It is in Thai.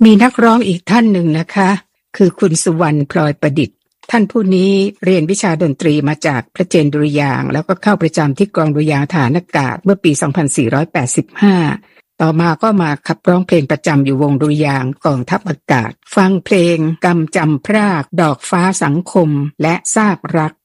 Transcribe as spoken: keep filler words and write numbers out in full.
มีนักร้องอีกท่านหนึ่งนะคะคือคุณสุวรรณพลอยประดิษฐ์ท่านผู้นี้เรียนวิชาดนตรีมาจากพระเจนดุริยางค์แล้วก็เข้าประจำที่กองดุริยางค์ฐานอากาศเมื่อปี สองพันสี่ร้อยแปดสิบห้า ต่อมาก็มาขับร้องเพลงประจำอยู่วงดุริยางค์กองทัพอากาศฟังเพลงกำจำพรากดอกฟ้าสังคมและซากรัก